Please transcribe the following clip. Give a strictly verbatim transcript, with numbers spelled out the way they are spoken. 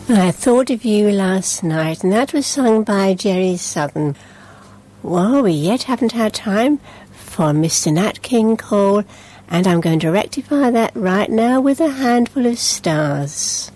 I thought of you last night, and that was sung by Jerry Southern. Well, we yet haven't had time for Mister Nat King Cole, and I'm going to rectify that right now with A Handful of Stars.